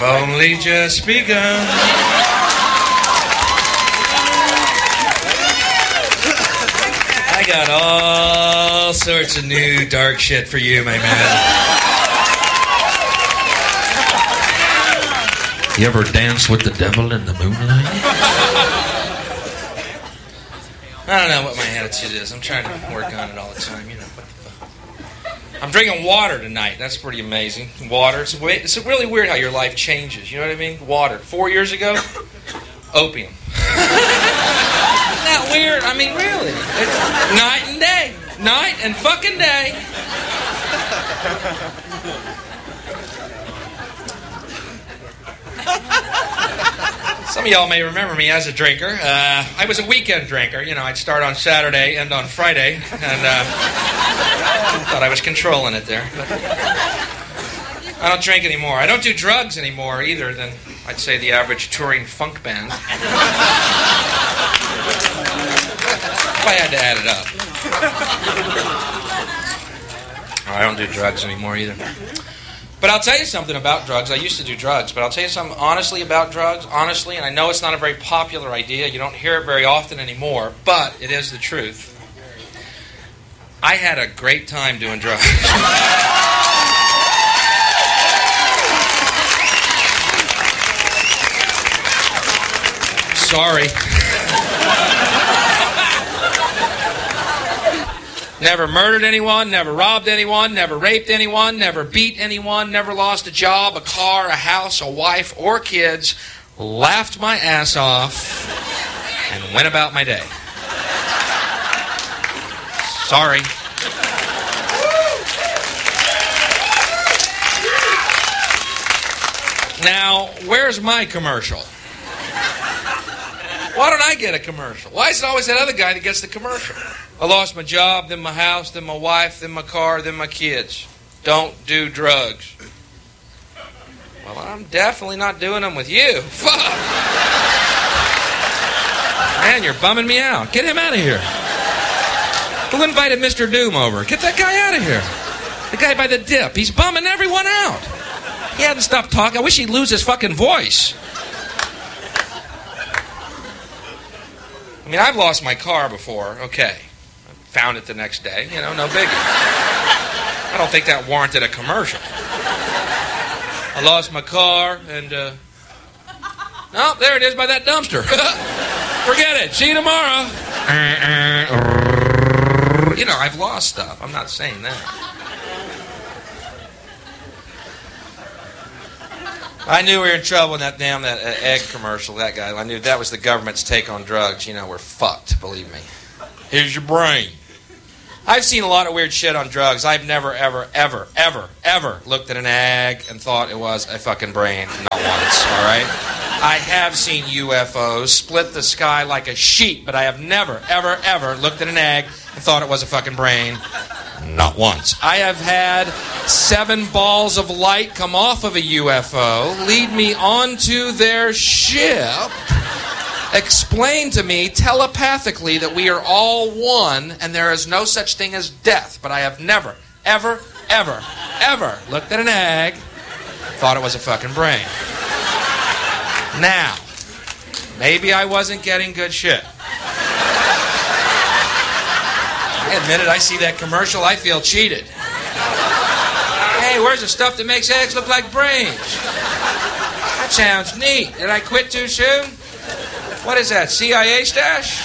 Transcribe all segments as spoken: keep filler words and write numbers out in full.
only just begun. I got all sorts of new dark shit for you, my man. You ever dance with the devil in the moonlight? I don't know what my attitude is. I'm trying to work on it all the time, you know. What the fuck? I'm drinking water tonight. That's pretty amazing. Water. It's, way, it's really weird how your life changes. You know what I mean? Water. Four years ago, opium. Isn't that weird? I mean, really. It's night and day. Night and fucking day. Some of y'all may remember me as a drinker. Uh, I was a weekend drinker. You know, I'd start on Saturday, end on Friday, and uh, thought I was controlling it there. But I don't drink anymore. I don't do drugs anymore either than, I'd say, the average touring funk band. If I had to add it up. I don't do drugs anymore either. But I'll tell you something about drugs. I used to do drugs, but I'll tell you something honestly about drugs. Honestly, and I know it's not a very popular idea. You don't hear it very often anymore, but it is the truth. I had a great time doing drugs. Sorry. Never murdered anyone, never robbed anyone, never raped anyone, never beat anyone, never lost a job, a car, a house, a wife, or kids. Laughed my ass off and went about my day. Sorry. Now, where's my commercial? Why don't I get a commercial? Why is it always that other guy that gets the commercial? I lost my job, then my house, then my wife, then my car, then my kids. Don't do drugs. Well, I'm definitely not doing them with you. Fuck! Man, you're bumming me out. Get him out of here. Who invited Mister Doom over? Get that guy out of here. The guy by the dip. He's bumming everyone out. He hadn't stopped talking. I wish he'd lose his fucking voice. I mean, I've lost my car before. Okay. I found it the next day. You know, no biggie. I don't think that warranted a commercial. I lost my car and, uh... oh, there it is by that dumpster. Forget it. See you tomorrow. You know, I've lost stuff. I'm not saying that. I knew we were in trouble in that damn that uh, egg commercial, that guy. I knew that was the government's take on drugs. You know, we're fucked, believe me. Here's your brain. I've seen a lot of weird shit on drugs. I've never, ever, ever, ever, ever looked at an egg and thought it was a fucking brain. Not once, all right? I have seen U F Os split the sky like a sheet, but I have never, ever, ever looked at an egg and thought it was a fucking brain. Not once. I have had seven balls of light come off of a U F O, lead me onto their ship, explain to me telepathically that we are all one and there is no such thing as death. But I have never, ever, ever, ever looked at an egg, thought it was a fucking brain. Now, maybe I wasn't getting good shit. I admit it, I see that commercial, I feel cheated. Hey, where's the stuff that makes eggs look like brains? That sounds neat. Did I quit too soon? What is that, C I A stash?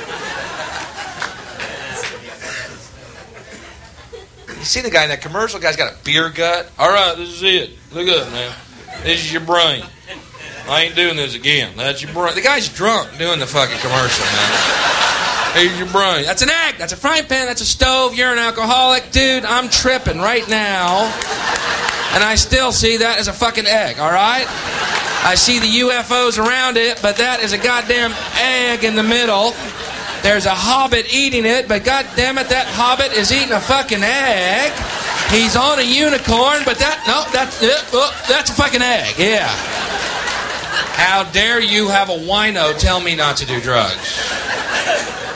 You see the guy in that commercial? The guy's got a beer gut. All right, this is it. Look up, man. This is your brain. I ain't doing this again. That's your brain. The guy's drunk doing the fucking commercial, man. Here's your brain. That's an egg. That's a frying pan. That's a stove. You're an alcoholic. Dude, I'm tripping right now. And I still see that as a fucking egg, all right? I see the U F Os around it, but that is a goddamn egg in the middle. There's a hobbit eating it, but goddamn it, that hobbit is eating a fucking egg. He's on a unicorn, but that, no, that's, uh, uh, that's a fucking egg, yeah. How dare you have a wino tell me not to do drugs?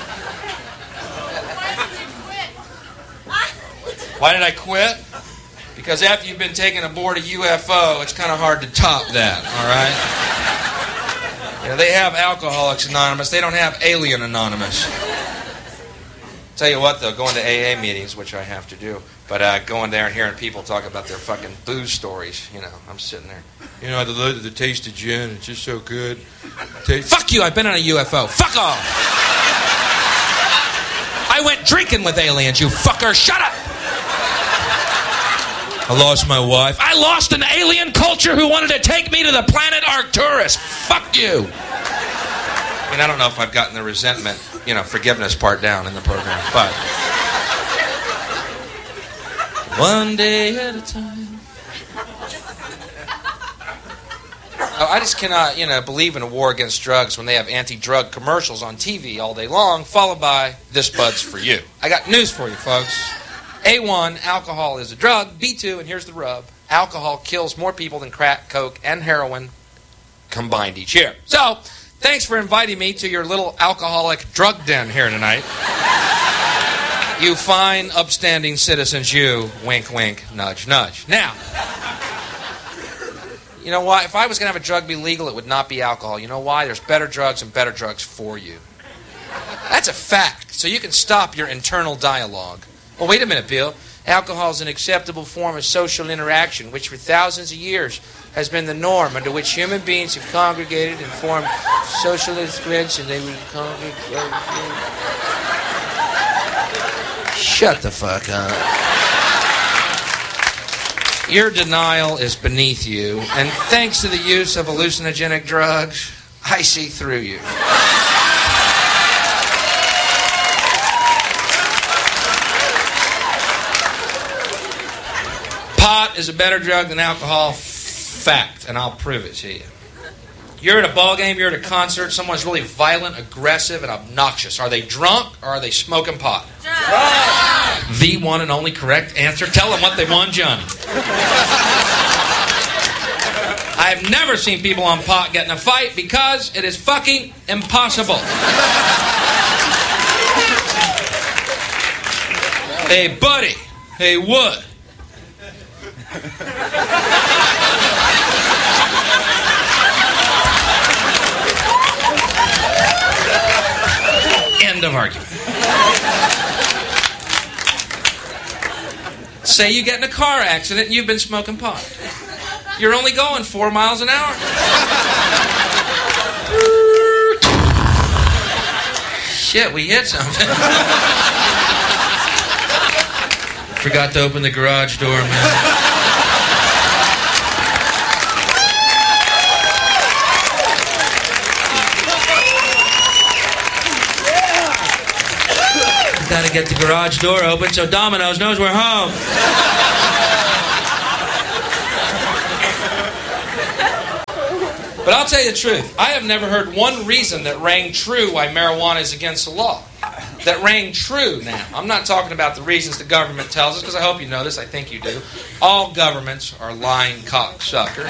Why did I quit? Because after you've been taken aboard a U F O, it's kind of hard to top that, all right? You know, they have Alcoholics Anonymous. They don't have Alien Anonymous. Tell you what, though, going to A A meetings, which I have to do, but uh, going there and hearing people talk about their fucking booze stories, you know, I'm sitting there. You know, the, the taste of gin, it's just so good. Taste- Fuck you, I've been on a U F O. Fuck off! I went drinking with aliens, you fucker. Shut up! I lost my wife. I lost an alien culture who wanted to take me to the planet Arcturus. Fuck you. I mean, I don't know if I've gotten the resentment, you know, forgiveness part down in the program, but one day at a time. Oh, I just cannot, you know, believe in a war against drugs when they have anti-drug commercials on T V all day long, followed by "This bud's for you." I got news for you, folks. A one, alcohol is a drug. B two, and here's the rub, alcohol kills more people than crack, coke, and heroin combined each year. So, thanks for inviting me to your little alcoholic drug den here tonight. You fine, upstanding citizens, you. Wink, wink, nudge, nudge. Now, you know why? If I was going to have a drug be legal, it would not be alcohol. You know why? There's better drugs and better drugs for you. That's a fact. So you can stop your internal dialogue. Well, wait a minute, Bill. Alcohol is an acceptable form of social interaction, which for thousands of years has been the norm under which human beings have congregated and formed socialist grids, and they would congregate. Shut the fuck up. Your denial is beneath you, and thanks to the use of hallucinogenic drugs, I see through you. Pot is a better drug than alcohol. Fact, and I'll prove it to you. You're at a ball game, you're at a concert, someone's really violent, aggressive, and obnoxious. Are they drunk or are they smoking pot? Drunk. The one and only correct answer. Tell them what they want, Johnny. I've never seen people on pot get in a fight because it is fucking impossible. Hey, buddy. Hey, what? End of argument. Say you get in a car accident and you've been smoking pot. You're only going four miles an hour. Shit, we hit something. Forgot to open the garage door, man. Gotta get the garage door open so Domino's knows we're home. But I'll tell you the truth. I have never heard one reason that rang true why marijuana is against the law. That rang true now. I'm not talking about the reasons the government tells us, because I hope you know this. I think you do. All governments are lying cocksuckers.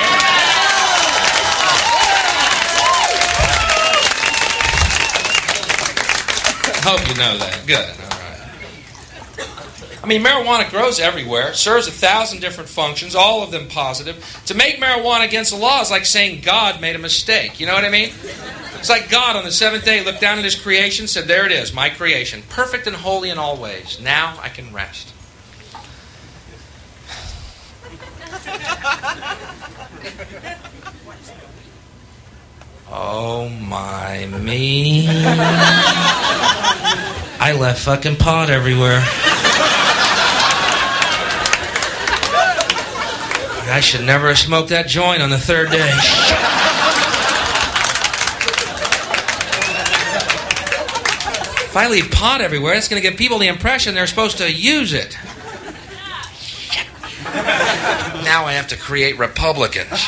Hope you know that. Good. All right. I mean, marijuana grows everywhere, serves a thousand different functions, all of them positive. To make marijuana against the law is like saying God made a mistake. You know what I mean? It's like God on the seventh day looked down at his creation, said, there it is, my creation, perfect and holy in all ways. Now I can rest. Oh my me. I left fucking pot everywhere. I should never have smoked that joint on the third day. If I leave pot everywhere, it's going to give people the impression they're supposed to use it. Now I have to create Republicans.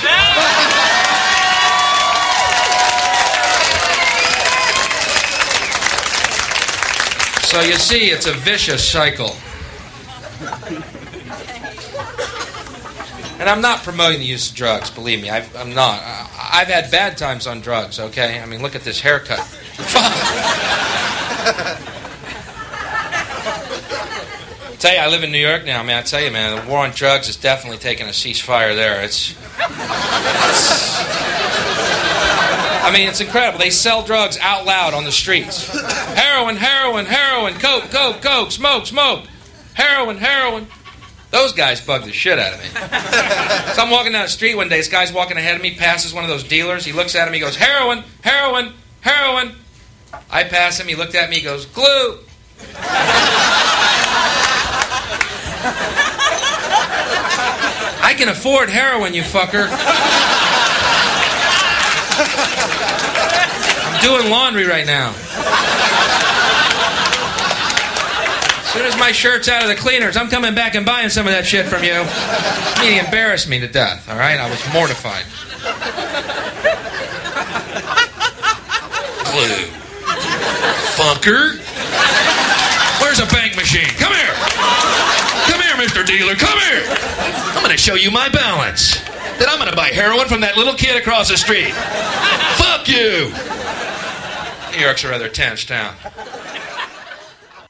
So you see, it's a vicious cycle. And I'm not promoting the use of drugs, believe me. I've, I'm not. I've had bad times on drugs, okay? I mean, look at this haircut. tell you, I live in New York now, man. I tell you, man, the war on drugs is definitely taking a ceasefire there. It's, it's I mean, it's incredible. They sell drugs out loud on the streets. Heroin, heroin, heroin, coke, coke, coke, smoke, smoke. Heroin, heroin. Those guys bug the shit out of me. So I'm walking down the street one day. This guy's walking ahead of me, passes one of those dealers. He looks at him, he goes, heroin, heroin, heroin. I pass him, he looked at me, he goes, glue. I can afford heroin, you fucker. I'm doing laundry right now. As soon as my shirt's out of the cleaners, I'm coming back and buying some of that shit from you. He embarrassed me to death, all right? I was mortified. Glue. Funker. Where's a bank machine? Come here. Come here, Mister Dealer. Come here. I'm going to show you my balance. Then I'm going to buy heroin from that little kid across the street. Fuck you. New York's a rather tense town.